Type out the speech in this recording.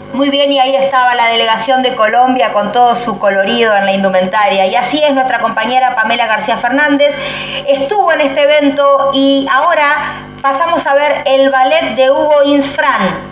Muy bien, y ahí estaba la delegación de Colombia con todo su colorido en la indumentaria. Y así es, nuestra compañera Pamela García Fernández estuvo en este evento y ahora pasamos a ver el ballet de Hugo Insfrán.